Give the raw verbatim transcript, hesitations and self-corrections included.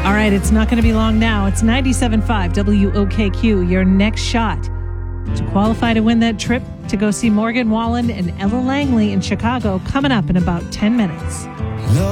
All right, it's not going to be long now. It's ninety-seven point five W O K Q, your next shot to qualify to win that trip to go see Morgan Wallen and Ella Langley in Chicago, coming up in about ten minutes.